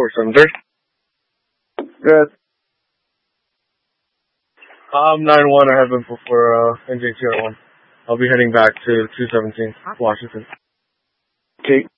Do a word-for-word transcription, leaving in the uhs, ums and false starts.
four seven three. Good. Um, nine one, I have info for, uh, N J T R one. I'll be heading back to two seventeen, Washington. Okay.